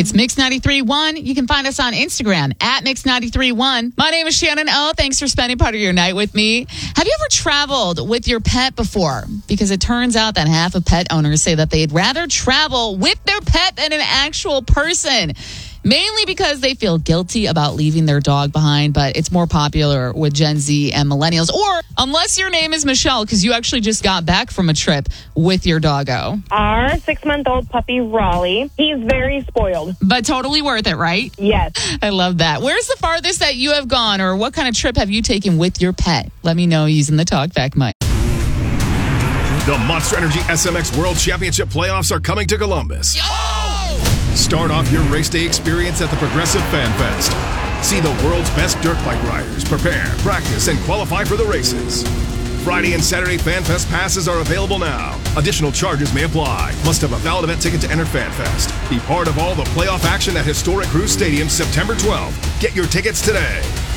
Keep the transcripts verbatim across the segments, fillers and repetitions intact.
It's Mix ninety-three point one. You can find us on Instagram at Mix ninety-three point one. My name is Shannon O. Thanks for spending part of your night with me. Have you ever traveled with your pet before? Because it turns out that half of pet owners say that they'd rather travel with their pet than an actual person. Mainly because they feel guilty about leaving their dog behind, but it's more popular with Gen Z and millennials. Or unless your name is Michelle, because you actually just got back from a trip with your doggo. Our six-month-old puppy, Raleigh, he's very spoiled. But totally worth it, right? Yes. I love that. Where's the farthest that you have gone, or what kind of trip have you taken with your pet? Let me know using the TalkBack mic. The Monster Energy S M X World Championship playoffs are coming to Columbus. Yo! Start off your race day experience at the Progressive Fan Fest. See the world's best dirt bike riders prepare, practice, and qualify for the races. Friday and Saturday Fan Fest passes are available now. Additional charges may apply. Must have a valid event ticket to enter Fan Fest. Be part of all the playoff action at historic Cruise Stadium September twelfth. Get your tickets today.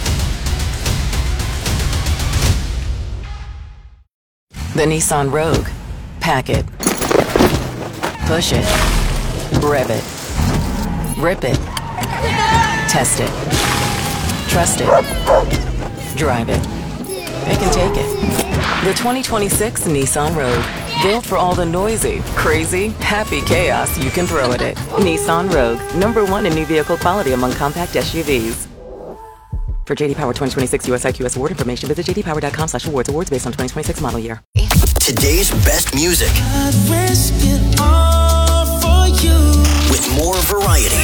The Nissan Rogue. Pack it. Push it. Rev it. Rip it. Test it. Trust it. Drive it. It can take it. The twenty twenty-six Nissan Rogue. Built for all the noisy, crazy, happy chaos you can throw at it. Nissan Rogue. Number one in new vehicle quality among compact S U Vs. For J D Power twenty twenty-six U S I Q S award information, visit j d power dot com slash awards. Awards based on twenty twenty-six model year. Today's best music. I'd risk it all for you. With more variety.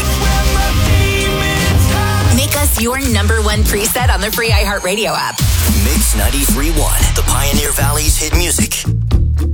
Make us your number one preset on the free iHeartRadio app. Mix ninety-three point one, the Pioneer Valley's hit music.